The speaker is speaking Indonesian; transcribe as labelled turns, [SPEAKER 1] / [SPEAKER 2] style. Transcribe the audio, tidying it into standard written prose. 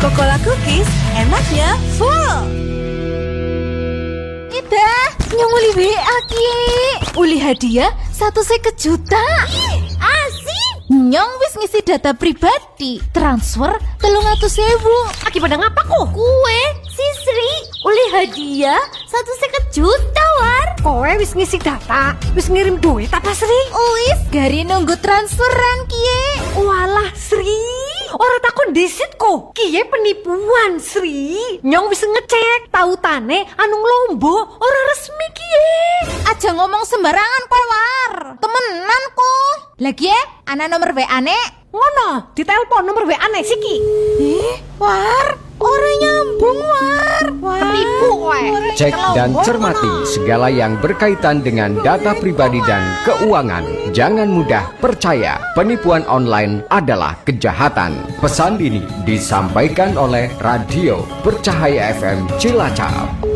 [SPEAKER 1] Coca-Cola Cookies, enaknya full.
[SPEAKER 2] Ida, nyong uli WA ki. Uli hadiah 150 juta.
[SPEAKER 1] Asik.
[SPEAKER 2] Nyong wis ngisi data pribadi, transfer 300.000.
[SPEAKER 1] Akibat ngapa kok?
[SPEAKER 2] Kue, si Sri, uli hadiah 150 juta war.
[SPEAKER 1] Kowe wis ngisi data, wis ngirim duit apa Sri?
[SPEAKER 2] Wis, gari nunggu transferan kie.
[SPEAKER 1] Walah Sri, orang takon disit kok. Kie penipuan Sri. Nyong wis ngecek, tautane anu Lombo orang resmi kie.
[SPEAKER 2] Aja ngomong sembarangan kowe war. Temenan kok. Lagi ya, ana nomor WA-ne.
[SPEAKER 1] Ngono, ditelepon nomor WA-ne siki.
[SPEAKER 2] War, ora nyambung war.
[SPEAKER 1] Penipu kowe.
[SPEAKER 3] Cek dan cermati segala yang berkaitan dengan data pribadi dan keuangan. Jangan mudah percaya, penipuan online adalah kejahatan. Pesan ini disampaikan oleh Radio Bercahaya FM Cilacap.